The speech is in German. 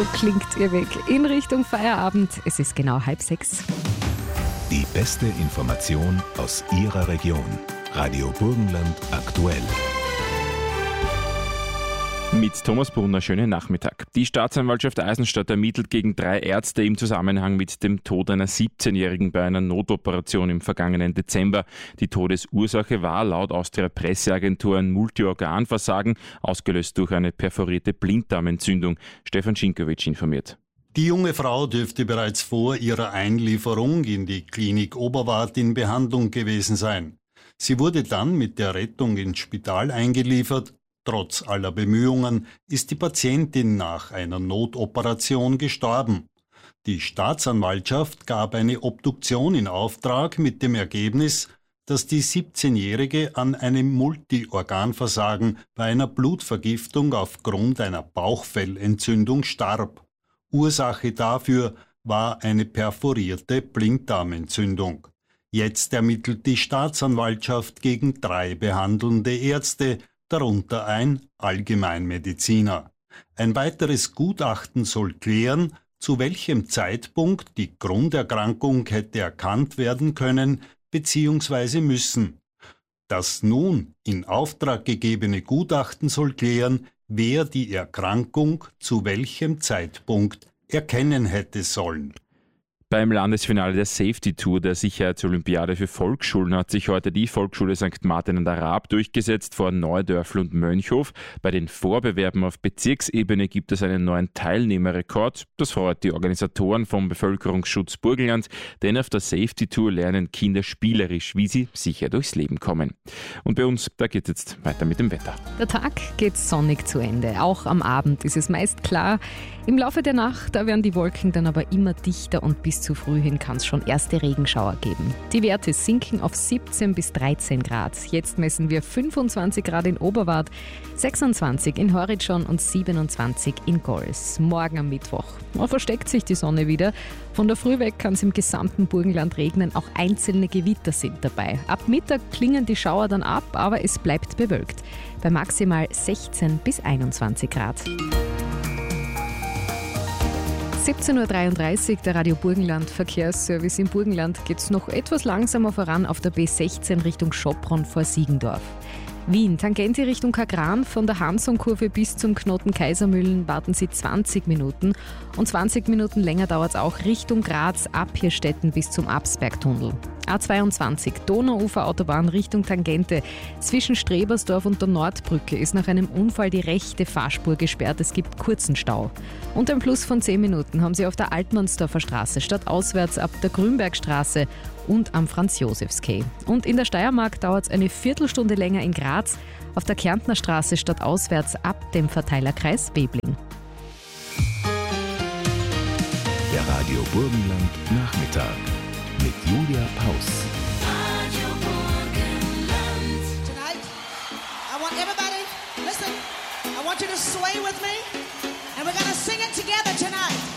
So klingt Ihr Weg in Richtung Feierabend. Es ist genau 5:30. Die beste Information aus Ihrer Region. Radio Burgenland aktuell. Mit Thomas Brunner, schönen Nachmittag. Die Staatsanwaltschaft Eisenstadt ermittelt gegen 3 Ärzte im Zusammenhang mit dem Tod einer 17-Jährigen bei einer Notoperation im vergangenen Dezember. Die Todesursache war laut Austria Presseagentur ein Multiorganversagen, ausgelöst durch eine perforierte Blinddarmentzündung. Stefan Schinkowitsch informiert. Die junge Frau dürfte bereits vor ihrer Einlieferung in die Klinik Oberwart in Behandlung gewesen sein. Sie wurde dann mit der Rettung ins Spital eingeliefert. Trotz aller Bemühungen ist die Patientin nach einer Notoperation gestorben. Die Staatsanwaltschaft gab eine Obduktion in Auftrag mit dem Ergebnis, dass die 17-Jährige an einem Multiorganversagen bei einer Blutvergiftung aufgrund einer Bauchfellentzündung starb. Ursache dafür war eine perforierte Blinddarmentzündung. Jetzt ermittelt die Staatsanwaltschaft gegen 3 behandelnde Ärzte, darunter ein Allgemeinmediziner. Ein weiteres Gutachten soll klären, zu welchem Zeitpunkt die Grunderkrankung hätte erkannt werden können bzw. müssen. Das nun in Auftrag gegebene Gutachten soll klären, wer die Erkrankung zu welchem Zeitpunkt erkennen hätte sollen. Beim Landesfinale der Safety Tour der Sicherheitsolympiade für Volksschulen hat sich heute die Volksschule St. Martin an der Raab durchgesetzt vor Neudörfl und Mönchhof. Bei den Vorbewerben auf Bezirksebene gibt es einen neuen Teilnehmerrekord. Das freut die Organisatoren vom Bevölkerungsschutz Burgenland, denn auf der Safety Tour lernen Kinder spielerisch, wie sie sicher durchs Leben kommen. Und bei uns, da geht es jetzt weiter mit dem Wetter. Der Tag geht sonnig zu Ende. Auch am Abend ist es meist klar. Im Laufe der Nacht, da werden die Wolken dann aber immer dichter und bis zu früh hin kann es schon erste Regenschauer geben. Die Werte sinken auf 17 bis 13 Grad. Jetzt messen wir 25 Grad in Oberwart, 26 in Horridschon und 27 in Gols. Morgen am Mittwoch. Da versteckt sich die Sonne wieder. Von der Früh weg kann es im gesamten Burgenland regnen. Auch einzelne Gewitter sind dabei. Ab Mittag klingen die Schauer dann ab, aber es bleibt bewölkt. Bei maximal 16 bis 21 Grad. 17.33 Uhr, der Radio Burgenland Verkehrsservice. Im Burgenland geht es noch etwas langsamer voran auf der B16 Richtung Schopron vor Siegendorf. Wien, Tangente Richtung Kagran, von der Hansonkurve bis zum Knoten Kaisermühlen warten Sie 20 Minuten und 20 Minuten länger dauert es auch Richtung Graz ab Hirstetten bis zum Absbergtunnel. A22 Donauuferautobahn Richtung Tangente. Zwischen Strebersdorf und der Nordbrücke ist nach einem Unfall die rechte Fahrspur gesperrt. Es gibt kurzen Stau. Und ein Plus von 10 Minuten haben Sie auf der Altmannsdorfer Straße stadtauswärts ab der Grünbergstraße und am Franz-Josefs-Quai. Und in der Steiermark dauert es eine Viertelstunde länger in Graz auf der Kärntner Straße stadtauswärts ab dem Verteilerkreis Webling. Der Radio Burgenland Nachmittag mit Julia Paus. Tonight, I want everybody, listen, I want you to sway with me, and we're going to sing it together tonight.